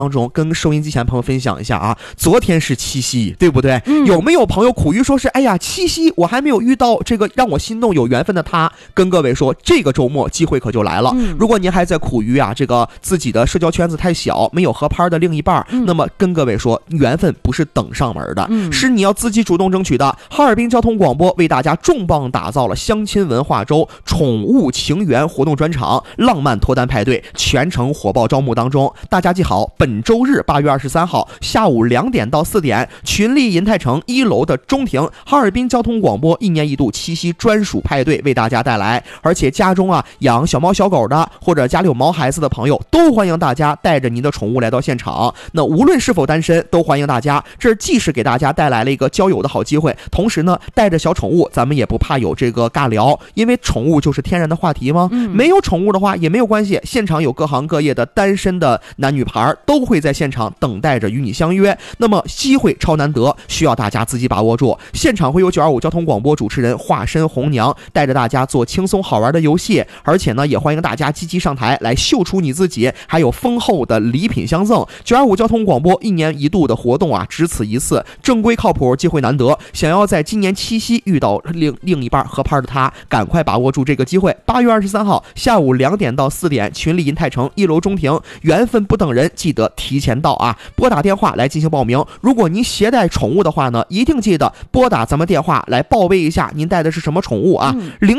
当中跟收音机前朋友分享一下啊，昨天是七夕，对不对？有没有朋友苦于说是哎呀七夕我还没有遇到这个让我心动有缘分的他？跟各位说，这个周末机会可就来了。如果您还在苦于啊这个自己的社交圈子太小，没有合拍的另一半，那么跟各位说，缘分不是等上门的，是你要自己主动争取的。哈尔滨交通广播为大家重磅打造了相亲文化周宠物情缘活动专场，浪漫脱单派对全程火爆招募当中。大家记好，本周日8月23号下午2点到4点，群力银泰城1楼的中庭，哈尔滨交通广播1年1度七夕专属派对为大家带来。而且家中啊养小猫小狗的，或者家里有毛孩子的朋友，都欢迎大家带着您的宠物来到现场。那无论是否单身，都欢迎大家。这既是给大家带来了一个交友的好机会，同时呢带着小宠物，咱们也不怕有这个尬聊，因为宠物就是天然的话题吗？没有宠物的话也没有关系，现场有各行各业的单身的男女孩都会在现场等待着与你相约。那么机会超难得，需要大家自己把握住。现场会有925交通广播主持人化身红娘，带着大家做轻松好玩的游戏，而且呢也欢迎大家积极上台来秀出你自己，还有丰厚的礼品相赠。925交通广播1年1度的活动啊，只此一次，正规靠谱，机会难得。想要在今年七夕遇到另一半合拍的他，赶快把握住这个机会。8月23号下午2点到4点，群力银泰城1楼中庭，缘分不等人，记得提前到啊！拨打电话来进行报名。如果您携带宠物的话呢，一定记得拨打咱们电话来报备一下您带的是什么宠物啊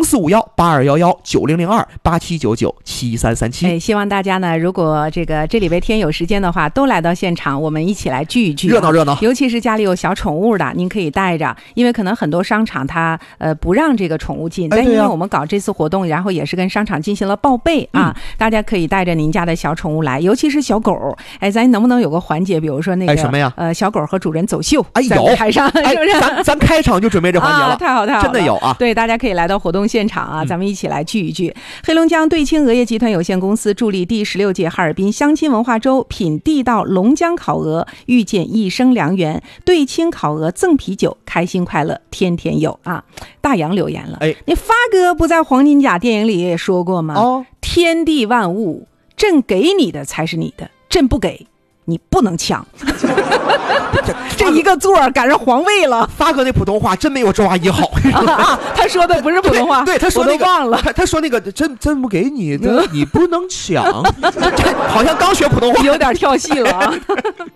？0451821197997337。 希望大家呢，如果这礼拜天有时间的话，都来到现场，我们一起来聚一聚， 热闹热闹。 尤其是家里有小宠物的，您可以带着，因为可能很多商场它不让这个宠物进，但因为我们搞这次活动，然后也是跟商场进行了报备啊，大家可以带着您家的小宠物来，尤其是小狗。咱能不能有个环节，比如说那个什么呀？ 小狗和主人走秀， 有台上，是不是？ 咱开场就准备这环节了， 太好太好， 真的有啊！ 对，大家可以来到活动现场啊，咱们一起来聚一聚。黑龙江对青鹅业集团有限公司助力第16届哈尔滨相亲文化周，品地道龙江烤鹅，遇见一生良缘。对青烤鹅赠啤酒，开心快乐天天有啊！大洋留言了，那发哥不在黄金甲电影里也说过吗？天地万物，朕给你的才是你的，朕不给你不能抢。这一个座赶上皇位了。 发哥那普通话真没有周阿姨好。 他说的不是普通话， 对他说那个我都忘了。 他说那个真不给你的，你不能抢。好像刚学普通话， 有点跳戏了啊。